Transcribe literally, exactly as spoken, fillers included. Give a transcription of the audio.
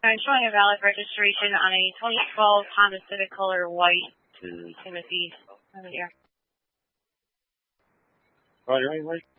I'm showing a valid registration on a twenty twelve Honda Civic color white to Timothy. Over here. Roger, anyway.